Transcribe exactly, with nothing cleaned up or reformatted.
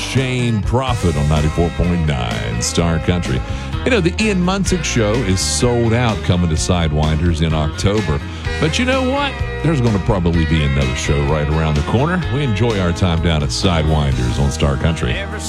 Shane Prophet on ninety-four point nine Star Country. You know, the Ian Munsick Show is sold out coming to Sidewinders in October. But you know what? There's going to probably be another show right around the corner. We enjoy our time down at Sidewinders on Star Country.